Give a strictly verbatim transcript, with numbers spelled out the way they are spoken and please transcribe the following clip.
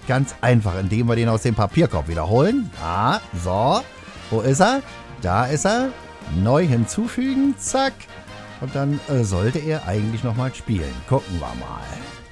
ganz einfach, indem wir den aus dem Papierkorb wiederholen. Ja, so. Wo ist er? Da ist er. Neu hinzufügen. Zack. Und dann äh, sollte er eigentlich nochmal spielen. Gucken wir mal.